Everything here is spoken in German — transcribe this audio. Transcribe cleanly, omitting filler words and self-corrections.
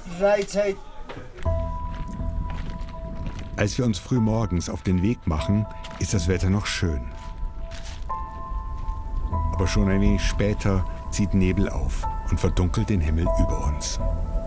Freizeit. Als wir uns früh morgens auf den Weg machen, ist das Wetter noch schön. Aber schon ein wenig später zieht Nebel auf und verdunkelt den Himmel über uns.